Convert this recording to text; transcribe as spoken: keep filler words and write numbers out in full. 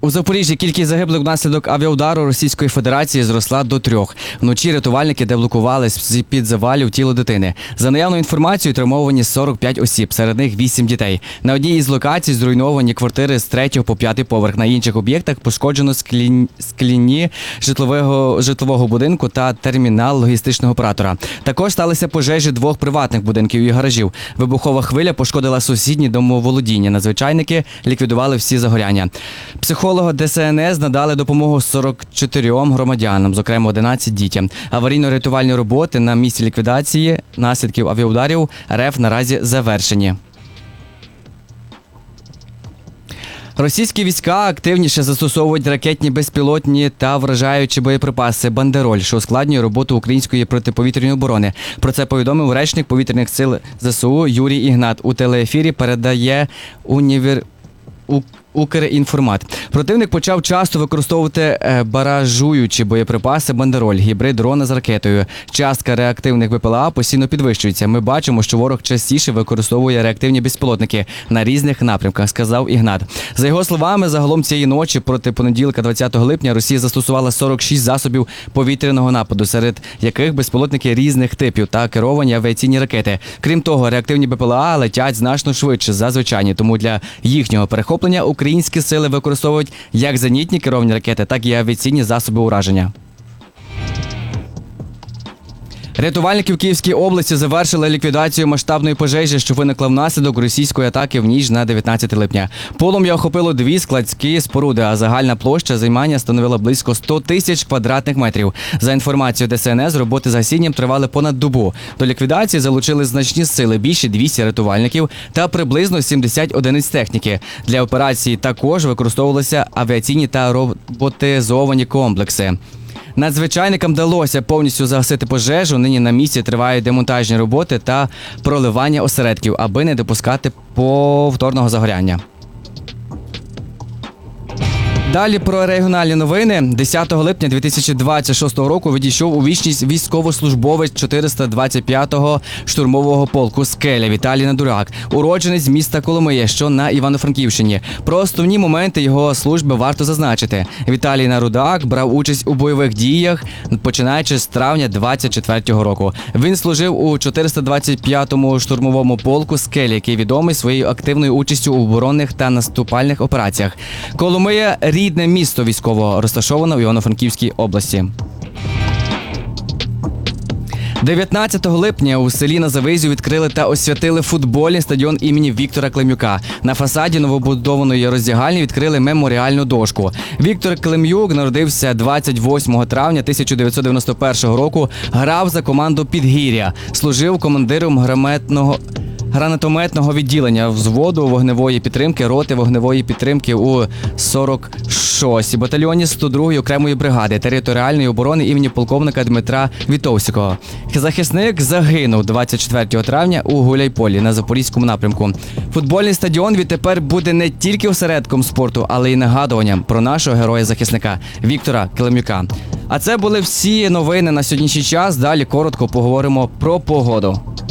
У Запоріжжі кількість загиблих внаслідок авіаудару Російської Федерації зросла до трьох. Вночі рятувальники деблокували з-під завалів тіло дитини. За наявною інформацією, травмовані сорок п'ять осіб, серед них вісім дітей. На одній із локацій зруйновані квартири з третього по п'ятий поверх. На інших об'єктах пошкоджено склі... скляні житлового... житлового будинку та термінал логістичного оператора. Також сталися пожежі двох приватних будинків і гаражів. Вибухова хвиля пошкодила сусідні домоволодіння. Надзвичайники ліквідували всі загоряння. Психологи Де Ес Ен Ес надали допомогу сорок чотирьом громадянам, зокрема одинадцяти дітям. Аварійно-рятувальні роботи на місці ліквідації наслідків авіаударів Р Ф наразі завершені. Російські війська активніше застосовують ракетні, безпілотні та вражаючі боєприпаси «Бандероль», що ускладнює роботу української протиповітряної оборони. Про це повідомив речник повітряних сил Зе Се У Юрій Ігнат. У телеефірі передає універ... У... Укрінформат. Противник почав часто використовувати баражуючі боєприпаси «Бандероль», гібрид дрона з ракетою. Частка реактивних Бе Пе Ел А постійно підвищується. Ми бачимо, що ворог частіше використовує реактивні безпілотники на різних напрямках, сказав Ігнат. За його словами, загалом цієї ночі проти понеділка двадцятого липня Росія застосувала сорок шість засобів повітряного нападу, серед яких безпілотники різних типів та керовані авіаційні ракети. Крім того, реактивні Бе Пе Ел А летять значно швидше за звичайні, тому для їхнього перехоплення українські сили використовують як зенітні керовані ракети, так і авіаційні засоби ураження. Рятувальники в Київській області завершили ліквідацію масштабної пожежі, що виникла внаслідок російської атаки в ніч на дев'ятнадцяте липня. Полум'я охопило дві складські споруди, а загальна площа займання становила близько сто тисяч квадратних метрів. За інформацією Де Ес Ен Ес, роботи з гасінням тривали понад добу. До ліквідації залучили значні сили, більше двісті рятувальників та приблизно сімдесят одиниць техніки. Для операції також використовувалися авіаційні та роботизовані комплекси. Надзвичайникам вдалося повністю загасити пожежу. Нині на місці тривають демонтажні роботи та проливання осередків, аби не допускати повторного загоряння. Далі про регіональні новини. десятого липня дві тисячі двадцять шостого року відійшов у вічність військовослужбовець чотириста двадцять п'ятого штурмового полку «Скеля» Віталій Надурак, уродженець міста Коломия, що на Івано-Франківщині. Про основні моменти його служби варто зазначити. Віталій Надурак брав участь у бойових діях, починаючи з травня двадцять четвертого року. Він служив у чотириста двадцять п'ятому штурмовому полку «Скеля», який відомий своєю активною участю у оборонних та наступальних операціях. Коломия – рідне місто військового, розташоване в Івано-Франківській області. дев'ятнадцятого липня у селі Назавизів відкрили та освятили футбольний стадіон імені Віктора Клим'юка. На фасаді новобудованої роздягальні відкрили меморіальну дошку. Віктор Клим'юк народився двадцять восьмого травня тисяча дев'ятсот дев'яносто першого року, грав за команду «Підгір'я», служив командиром гранатометного гранатометного відділення взводу вогневої підтримки роти вогневої підтримки у сорок шостому батальйоні сто другої окремої бригади територіальної оборони імені полковника Дмитра Вітовського. Захисник загинув двадцять четвертого травня у Гуляйполі на Запорізькому напрямку. Футбольний стадіон відтепер буде не тільки осередком спорту, але й нагадуванням про нашого героя-захисника Віктора Клим'юка. А це були всі новини на сьогоднішній час. Далі коротко поговоримо про погоду.